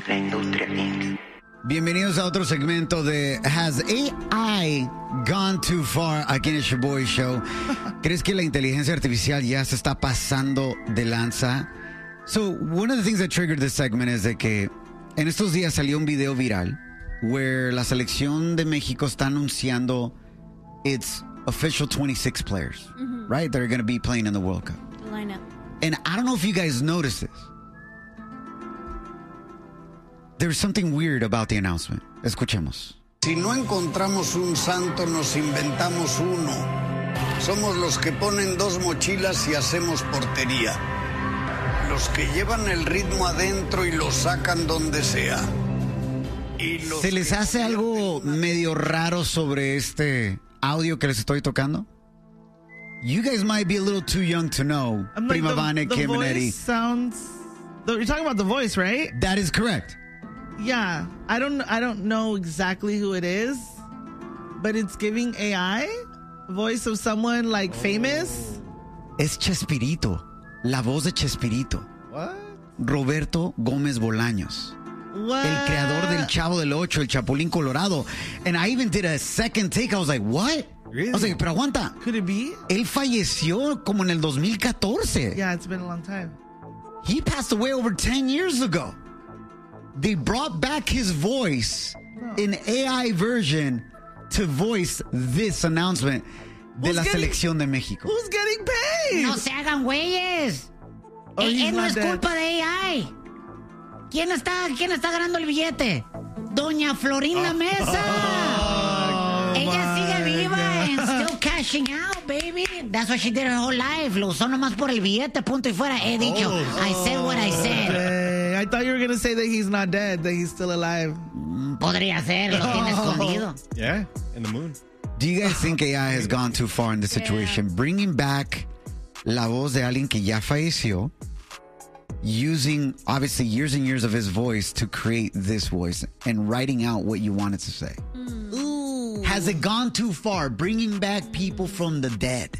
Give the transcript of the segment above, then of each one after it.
La Industria Inc. Bienvenidos a otro segmento de Has AI Gone Too Far? Aquí en el Shoboy Show. ¿Crees que la inteligencia artificial ya se está pasando de lanza? So, one of the things that triggered this segment es de que en estos días salió un video viral where la selección de México está anunciando its official 26 players, right? That are going to be playing in the World Cup. The lineup. And I don't know if you guys noticed this. There's something weird about the announcement. Escuchemos. Si no encontramos un santo, nos inventamos uno. Somos los que ponen dos mochilas y hacemos portería. Los que llevan el ritmo adentro y lo sacan donde sea. Y los ¿Se les hace algo medio raro sobre este audio que les estoy tocando? You guys might be a little too young to know. I'm like, Prima Vane, the Kim and Eddie. voice sounds. You're talking about the voice, right? That is correct. Yeah, I don't know exactly who it is, but it's giving AI voice of someone like famous. Es Chespirito. La voz de Chespirito. What? Roberto Gómez Bolaños. What? El creador del Chavo del Ocho, el Chapulín Colorado. And I even did a second take. I was like, what? Really? I was like, pero aguanta. Could it be? Él falleció como en el 2014. Yeah, it's been a long time. He passed away over 10 years ago. They brought back his voice in AI version to voice this announcement de Who's la getting- selección de México. Who's getting paid? No se hagan güeyes. Oh, he's No not es dead. culpa de AI. ¿Quién está ganando el billete? Doña Florinda Mesa. Ella sigue viva and still cashing out, baby. That's what she did her whole life. Lo usó nomás por el billete, punto y fuera. He dicho, I said what I said. Dang, I thought you were gonna say that he's not dead, that he's still alive. Podría ser, lo tiene escondido. Yeah, in the moon. Do you guys think AI has gone too far in this situation? Bringing back la voz de alguien que ya falleció, using obviously years and years of his voice to create this voice and writing out what you wanted to say. Ooh. Has it gone too far? Bringing back people from the dead?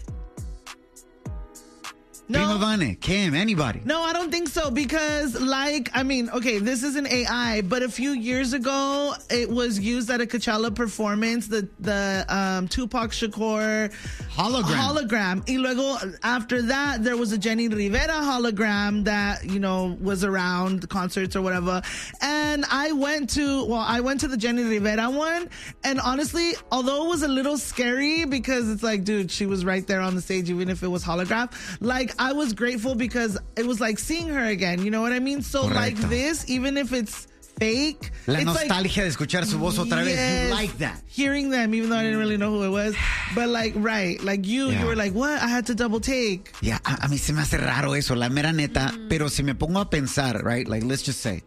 Prima No. Vane, Kim, anybody? No, I don't think so because, okay, this is an AI, but a few years ago, it was used at a Coachella performance, the Tupac Shakur hologram. Y luego, after that, there was a Jenny Rivera hologram that, was around concerts or whatever. And I went to the Jenny Rivera one, and honestly, although it was a little scary because it's like, dude, she was right there on the stage, even if it was holograph, I was grateful because it was like seeing her again. You know what I mean? So Correcto. like this, even if it's fake, La it's nostalgia de escuchar su voz otra vez. yes, You like that. hearing them, even though I didn't really know who it was. But you Yeah. were like, what? I had to double take. Yeah, a mí se me hace raro eso, la mera neta. Pero si me pongo a pensar, right? Like, let's just say,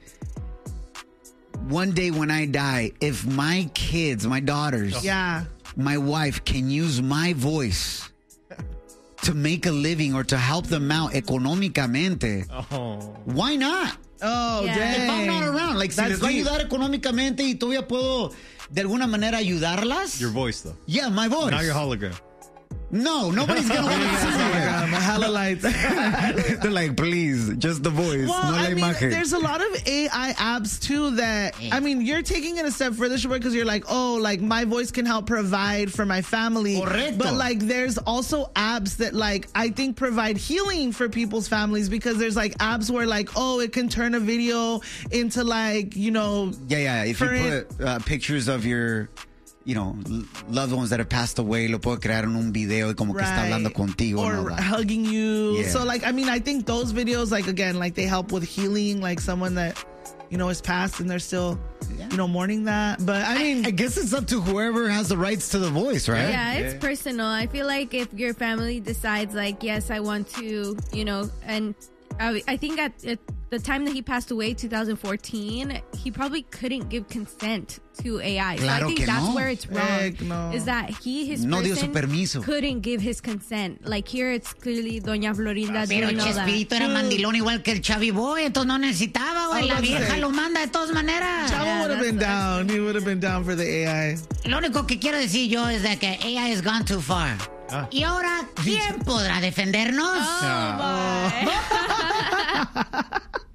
one day when I die, if my kids, my daughters, Yeah. my wife can use my voice to make a living or to help them out económicamente, why not? Oh, Yeah. dang. If I'm not around, like, si That's les va a deep. ayudar económicamente y todavía puedo de alguna manera ayudarlas. Your voice, though. Yeah, my voice. Not your hologram. No, nobody's gonna want to see Hologram, it. hella lights. They're like, please, just the voice, Well, no la I mean, imagen. there's a lot of AI apps too that, I mean, you're taking it a step further, Shabbat, because you're like, oh, like my voice can help provide for my family. Correcto. But like, there's also apps that like, I think provide healing for people's families because there's like apps where like, oh, it can turn a video into like, Yeah. If For you put pictures of your, loved ones that have passed away, lo puedo crear en un video y como que está hablando contigo. or and all that. hugging you. Yeah. So like, I mean, I think those videos, like again, like they help with healing, like someone that, is passed and they're still, mourning that. But I mean, I guess it's up to whoever has the rights to the voice, right? Yeah, it's personal. I feel like if your family decides, like, yes, I want to, and I think at the time that he passed away, 2014, he probably couldn't give consent to AI. So Claro I think que that's no. where it's wrong. Heck no. Is that his No dio su person permiso. couldn't give his consent. Like here, it's clearly Doña Florinda Pero doing all that. Chespirito era mandilón igual que el Chavi Boy, entonces no necesitaba, güey. La vieja lo manda de todas maneras. Chavo would have been down. He would have been down for the AI. Lo único que quiero decir yo es de que AI has gone too far. Y ahora, ¿quién podrá defendernos? Oh, my.